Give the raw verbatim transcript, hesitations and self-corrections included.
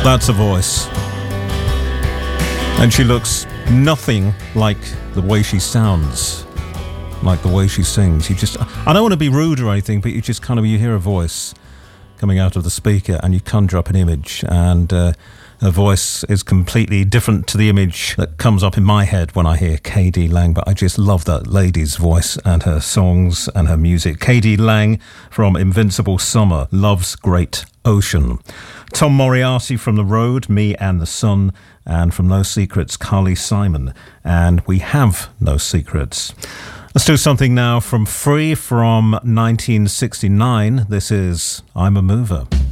That's a voice. And she looks nothing like the way she sounds, like the way she sings. You just, I don't want to be rude or anything, but you just kind of, you hear a voice coming out of the speaker and you conjure up an image, and uh, her voice is completely different to the image that comes up in my head when I hear K D Lang. But I just love that lady's voice and her songs and her music. K D Lang from Invincible Summer, Love's Great Ocean. Tom Moriarty from The Road, Me and the Sun, and from No Secrets, Carly Simon, and We Have No Secrets. Let's do something now from Free from nineteen sixty-nine. This is I'm a Mover.